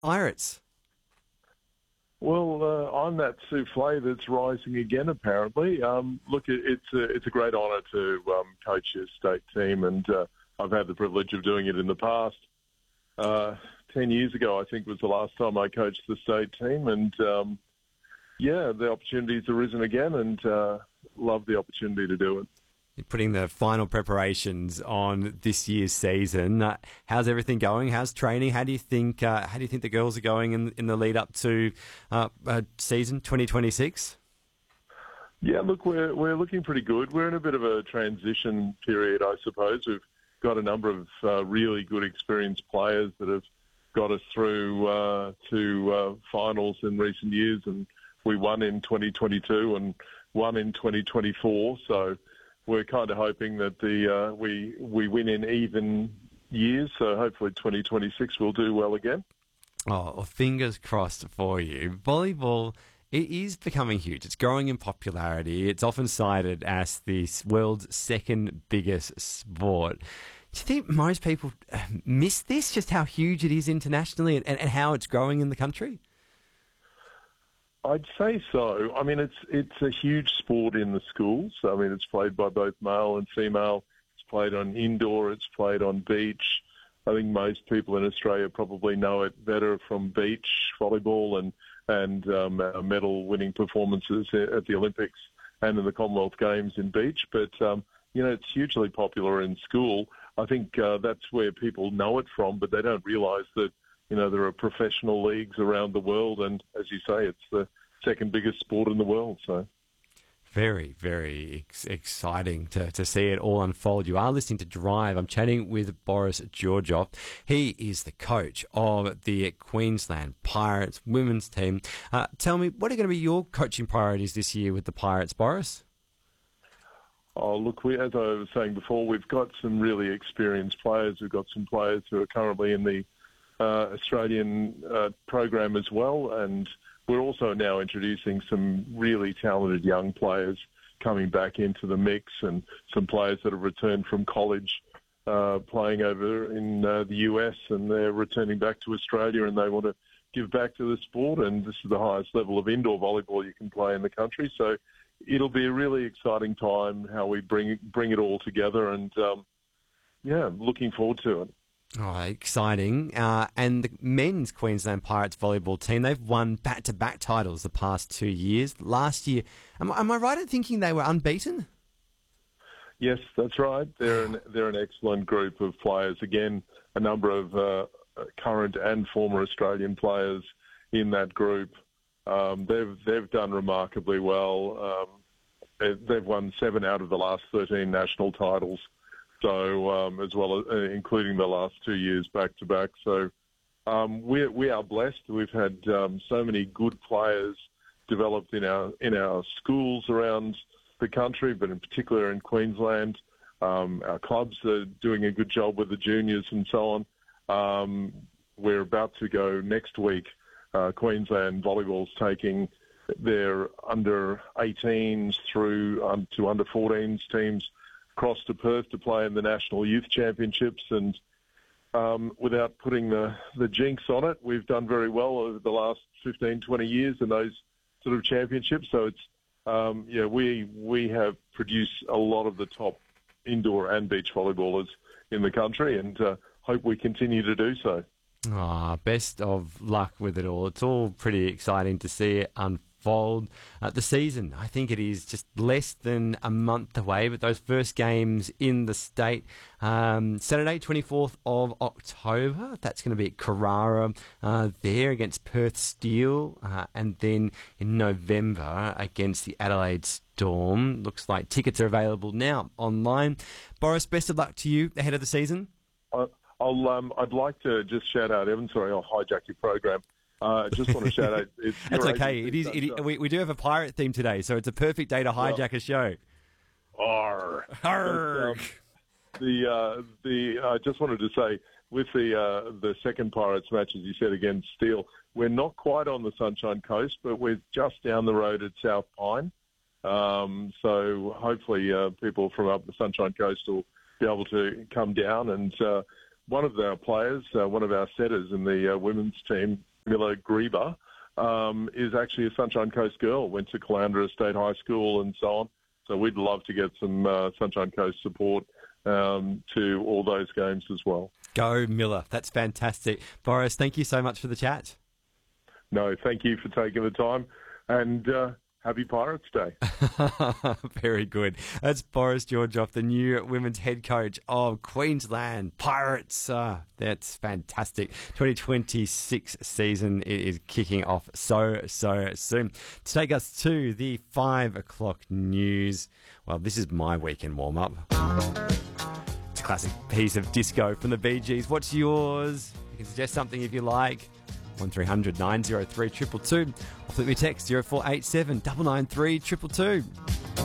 Pirates? Well, I'm that souffle that's rising again, apparently. Look, it's a great honour to coach your state team, and I've had the privilege of doing it in the past. 10 years ago, I think, was the last time I coached the state team, and the opportunity's arisen again, and love the opportunity to do it. You're putting the final preparations on this year's season. How's everything going? How's training? How do you think the girls are going in the lead up to season 2026? Yeah, look, we're looking pretty good. We're in a bit of a transition period, I suppose. We've got a number of really good, experienced players that have got us through to finals in recent years, and we won in 2022 and won in 2024. So we're kind of hoping that we win in even years. So hopefully 2026 we'll do well again. Oh, well, fingers crossed for you. Volleyball, it is becoming huge. It's growing in popularity. It's often cited as the world's second biggest sport. Do you think most people miss this, just how huge it is internationally and how it's growing in the country? I'd say so. I mean, it's a huge sport in the schools. I mean, it's played by both male and female. It's played on indoor. It's played on beach. I think most people in Australia probably know it better from beach volleyball and medal-winning performances at the Olympics and in the Commonwealth Games in beach. But, it's hugely popular in school. I think that's where people know it from, but they don't realise that, there are professional leagues around the world, and as you say, it's the second biggest sport in the world. So, very, very exciting to see it all unfold. You are listening to Drive. I'm chatting with Boris Georgiev. He is the coach of the Queensland Pirates women's team. Tell me, what are going to be your coaching priorities this year with the Pirates, Boris? Oh, look, as I was saying before, we've got some really experienced players. We've got some players who are currently in the Australian program as well, and we're also now introducing some really talented young players coming back into the mix, and some players that have returned from college playing over in the US, and they're returning back to Australia, and they want to give back to the sport, and this is the highest level of indoor volleyball you can play in the country. So it'll be a really exciting time how we bring it all together, and looking forward to it. Oh, exciting. And the men's Queensland Pirates volleyball team, they've won back-to-back titles the past 2 years. Last year, am I right in thinking they were unbeaten? Yes, that's right. They're an excellent group of players. Again, a number of current and former Australian players in that group. They've done remarkably well. They've won 7 out of the last 13 national titles. So, as well as including the last 2 years back to back. So, we are blessed. We've had so many good players developed in our schools around the country, but in particular in Queensland. Our clubs are doing a good job with the juniors and so on. We're about to go next week. Queensland Volleyball's taking their under 18s through to under 14s teams across to Perth to play in the National Youth Championships, and without putting the jinx on it, we've done very well over the last 15, 20 years in those sort of championships. So it's, we have produced a lot of the top indoor and beach volleyballers in the country, and hope we continue to do so. Best of luck with it all. It's all pretty exciting to see it unfold. The season, I think it is just less than a month away, but those first games in the state, Saturday, 24th of October, that's going to be at Carrara there against Perth Steel, and then in November against the Adelaide Storm. Looks like tickets are available now online. Boris, best of luck to you ahead of the season. I'd like to just shout out, Evan, sorry, I'll hijack your program. I just want to shout out. That's okay. We do have a pirate theme today, so it's a perfect day to hijack a show. Arr. Arr. I just wanted to say, with the second Pirates match, as you said, against Steel, we're not quite on the Sunshine Coast, but we're just down the road at South Pine. So hopefully people from up the Sunshine Coast will be able to come down, and one of our players, one of our setters in the women's team, Miller Grieber is actually a Sunshine Coast girl, went to Caloundra State High School and so on. So we'd love to get some Sunshine Coast support to all those games as well. Go Miller. That's fantastic. Boris, thank you so much for the chat. No, thank you for taking the time, and happy Pirates Day. Very good. That's Boris Georgioff, the new women's head coach of Queensland Pirates. That's fantastic. 2026 season is kicking off so soon. To take us to the 5 o'clock news, well, this is my weekend warm-up. It's a classic piece of disco from the Bee Gees. What's yours? You can suggest something if you like. 1300 903 222 or flip me text 0487 993 222.